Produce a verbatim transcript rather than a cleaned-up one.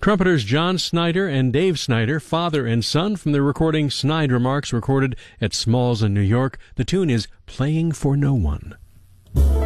Trumpeters John Snyder and Dave Snyder, father and son, from the recording Snide Remarks, recorded at Smalls in New York. The tune is Playing for No One.